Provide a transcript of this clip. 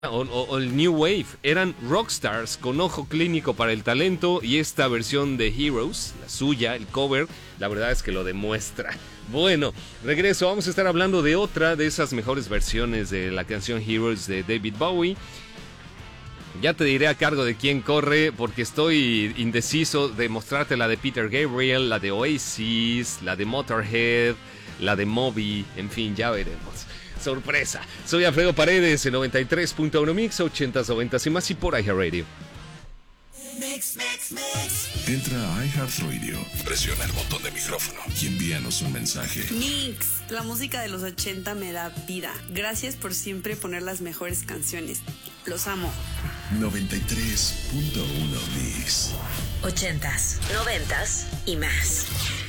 o el New Wave, eran rockstars con ojo clínico para el talento, y esta versión de Heroes, la suya, el cover, la verdad es que lo demuestra. Bueno, regreso, vamos a estar hablando de otra de esas mejores versiones de la canción Heroes de David Bowie. Ya te diré a cargo de quién corre, porque estoy indeciso de mostrarte la de Peter Gabriel, la de Oasis, la de Motorhead, la de Moby, en fin, ya veremos. Sorpresa. Soy Alfredo Paredes en 93.1 Mix, 80s, 90s y más, y por iHeartRadio. Entra a iHeartRadio, presiona el botón de micrófono y envíanos un mensaje. Mix, la música de los 80 me da vida. Gracias por siempre poner las mejores canciones. Los amo. 93.1 Mix. 80s, 90s y más.